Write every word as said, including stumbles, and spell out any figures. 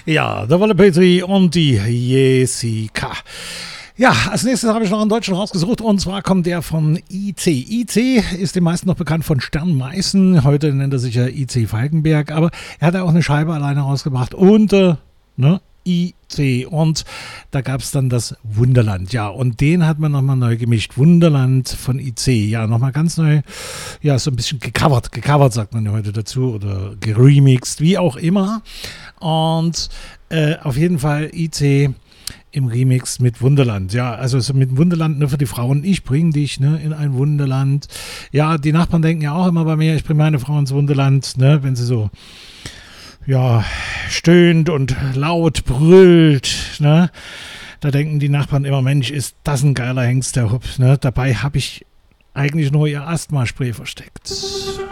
Ja, der Wolle Petri und die Jessica. Ja, als nächstes habe ich noch einen Deutschen rausgesucht und zwar kommt der von I C. I C ist den meisten noch bekannt von Stern Meißen, heute nennt er sich ja I C Falkenberg, aber er hat auch eine Scheibe alleine rausgebracht und äh, ne, I C und da gab es dann das Wunderland, ja, und den hat man nochmal neu gemischt, Wunderland von I C, ja, nochmal ganz neu, ja, so ein bisschen gecovert, gecovert sagt man ja heute dazu oder geremixed, wie auch immer und äh, auf jeden Fall I C im Remix mit Wunderland, ja, also so mit Wunderland nur für die Frauen, ich bring dich, ne, in ein Wunderland, ja, die Nachbarn denken ja auch immer bei mir, ich bringe meine Frau ins Wunderland, ne, wenn sie so, ja, stöhnt und laut brüllt, ne, da denken die Nachbarn immer, Mensch, ist das ein geiler Hengst, der Hupf, ne, dabei habe ich eigentlich nur ihr Asthma-Spray versteckt.